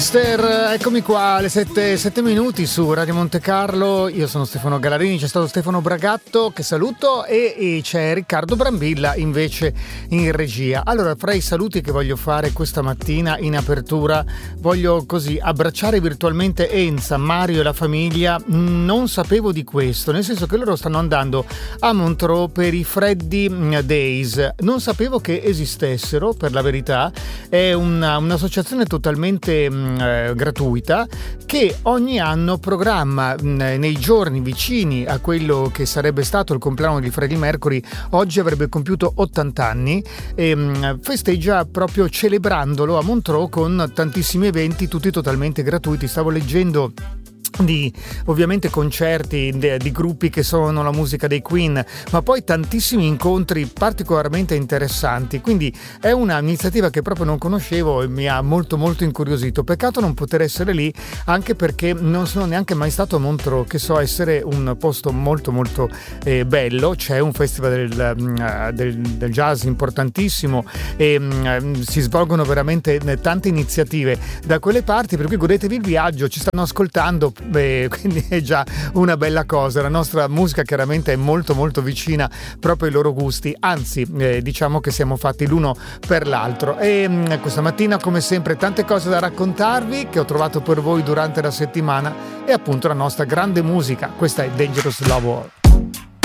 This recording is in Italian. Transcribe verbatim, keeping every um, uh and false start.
Mister, eccomi qua alle sette, sette minuti su Radio Monte Carlo. Io sono Stefano Gallarini, c'è stato Stefano Bragatto che saluto e, e c'è Riccardo Brambilla invece in regia. Allora, fra i saluti che voglio fare questa mattina in apertura voglio così abbracciare virtualmente Enza, Mario e la famiglia. Non sapevo di questo, nel senso che loro stanno andando a Montreux per i Freddy Days. Non sapevo che esistessero, per la verità. È una, un'associazione totalmente Eh, gratuita che ogni anno programma mh, nei giorni vicini a quello che sarebbe stato il compleanno di Freddie Mercury. Oggi avrebbe compiuto ottanta anni e mh, festeggia proprio celebrandolo a Montreux con tantissimi eventi, tutti totalmente gratuiti. Stavo leggendo di ovviamente concerti di, di gruppi che suonano la musica dei Queen, ma poi tantissimi incontri particolarmente interessanti, quindi è un'iniziativa che proprio non conoscevo e mi ha molto molto incuriosito. Peccato non poter essere lì, anche perché non sono neanche mai stato a Montreux, che so essere un posto molto molto eh, bello. C'è un festival del, uh, del, del jazz importantissimo e um, si svolgono veramente tante iniziative da quelle parti, per cui godetevi il viaggio. Ci stanno ascoltando, beh, quindi è già una bella cosa. La nostra musica chiaramente è molto molto vicina proprio ai loro gusti, anzi eh, diciamo che siamo fatti l'uno per l'altro. E mh, questa mattina come sempre tante cose da raccontarvi che ho trovato per voi durante la settimana e appunto la nostra grande musica. Questa è Dangerous Love War.